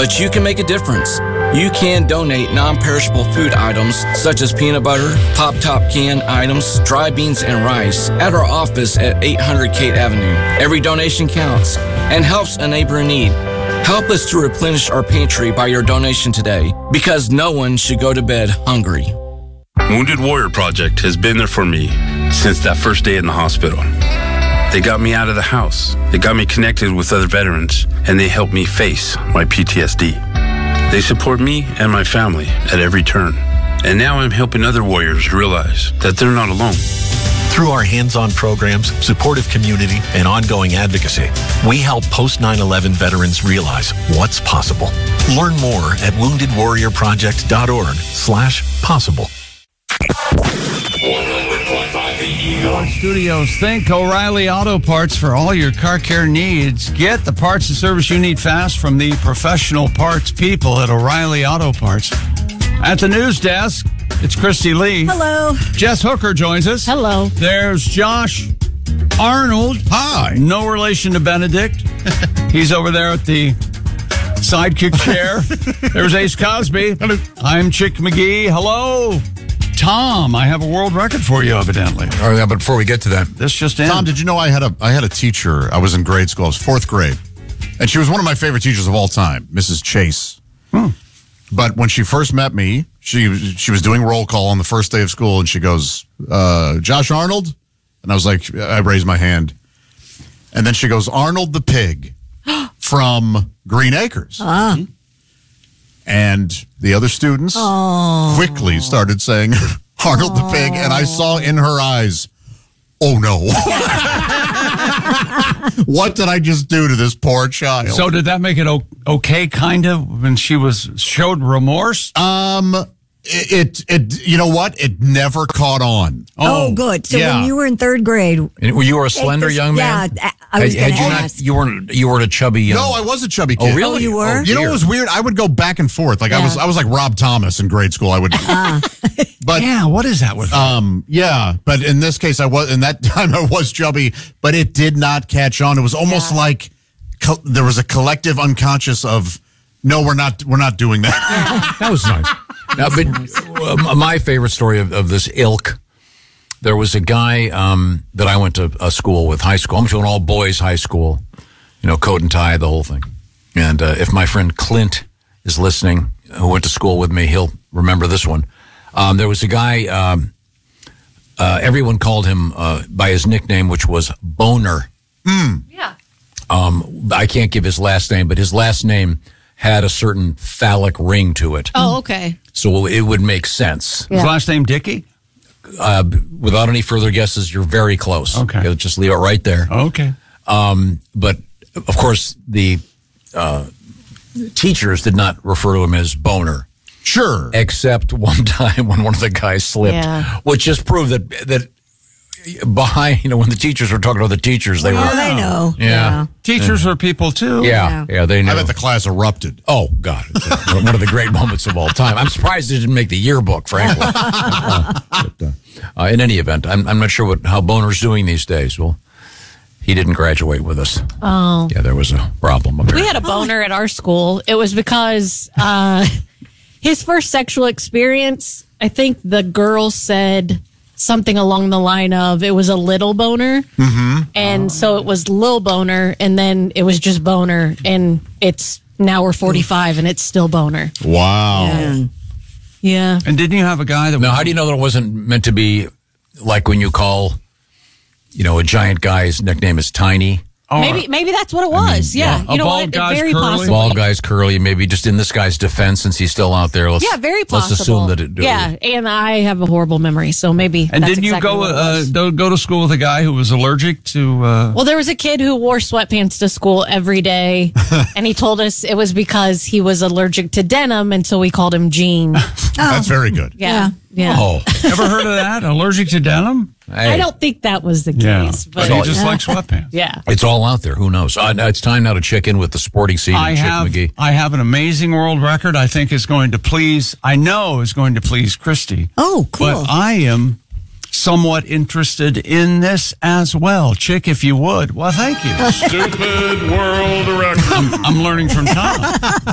but you can make a difference. You can donate non-perishable food items such as peanut butter, pop-top can items, dry beans, and rice at our office at 800 Kate Avenue. Every donation counts and helps a neighbor in need. Help us to replenish our pantry by your donation today, because no one should go to bed hungry. Wounded Warrior Project has been there for me since that first day in the hospital. They got me out of the house. They got me connected with other veterans, and they helped me face my PTSD. They support me and my family at every turn. And now I'm helping other warriors realize that they're not alone. Through our hands-on programs, supportive community, and ongoing advocacy, we help post-9/11 veterans realize what's possible. Learn more at woundedwarriorproject.org/possible. 100.5 The Eagle. Studios, think O'Reilly Auto Parts for all your car care needs. Get the parts and service you need fast from the professional parts people at O'Reilly Auto Parts. At the news desk, it's Christy Lee. Hello. Jess Hooker joins us. Hello. There's Josh Arnold. Hi. No relation to Benedict. He's over there at the sidekick chair. There's Ace Cosby. Hello. I'm Chick McGee. Hello. Tom, I have a world record for you, evidently. Oh, yeah, but before we get to that, This just in. Tom, did you know I had a teacher? I was in grade school. I was fourth grade, and she was one of my favorite teachers of all time, Mrs. Chase. But when she first met me, she was doing roll call on the first day of school, and she goes, "Josh Arnold," and I was like, I raised my hand, and then she goes, "Arnold the pig from Green Acres." And the other students quickly started saying, "Arnold the pig," and I saw in her eyes, "Oh no." What did I just do to this poor child? So did that make it okay, kind of, when she showed remorse? It you know what? It never caught on. Oh, good. So yeah. when you were in third grade, And you were a slender young man? Yeah, I was going to ask. You weren't a chubby young. No, I was a chubby kid. Oh, really? Oh, you were? You know what was weird? I would go back and forth. Like I was like Rob Thomas in grade school. I would, but Yeah, what is that with yeah. But in this case, in that time I was chubby, but it did not catch on. It was almost like there was a collective unconscious of, no, we're not doing that. That was nice. Now, but my favorite story of this ilk, there was a guy that I went to a school with, high school. I'm to an all-boys high school, coat and tie, the whole thing. And if my friend Clint is listening, who went to school with me, he'll remember this one. There was a guy, everyone called him by his nickname, which was Boner. Yeah. I can't give his last name, but his last name had a certain phallic ring to it. Oh, okay. So it would make sense. his last name Dickey? Without any further guesses, you're very close. Okay. Just leave it right there. Okay. But, of course, the teachers did not refer to him as Boner. Sure. Except one time when one of the guys slipped, which just proved that behind, when the teachers were talking to the teachers, they were. Oh, they know. Yeah. Teachers are people, too. Yeah, they know. I bet the class erupted. Oh, God. It's one of the great moments of all time. I'm surprised it didn't make the yearbook, frankly. In any event, I'm not sure how Boner's doing these days. Well, he didn't graduate with us. Oh. Yeah, there was a problem. Apparently. We had a Boner at our school. It was because his first sexual experience, I think the girl said something along the line of, it was a little boner. Mm-hmm. And so it was Lil Boner, and then it was just Boner, and now we're 45 and it's still Boner. Wow. Yeah. And didn't you have a guy that Now, how do you know that it wasn't meant to be like when you call, a giant guy's nickname is Tiny? Oh, Maybe that's what it was. yeah. You know bald what? guy's Very curly? possible. Bald guy's curly, maybe just in this guy's defense, since he's still out there. Yeah, very possible. Let's assume that it. Yeah, and I have a horrible memory, so maybe. And that's didn't you exactly what it was. go to school with a guy who was allergic to... Well, there was a kid who wore sweatpants to school every day, and he told us it was because he was allergic to denim, and so we called him Gene. That's very good. Yeah. Oh, Ever heard of that? Allergic to denim? hey, I don't think that was the Yeah. case, but So you just like sweatpants. yeah. it's all out there. Who knows? It's time now to check in with the sporting scene. I and Chick have McGee. I have an amazing world record I think is going to please Christy. Oh, cool. But I am somewhat interested in this as well. Chick, if you would. Well, thank you. Stupid world record. I'm learning from Tom.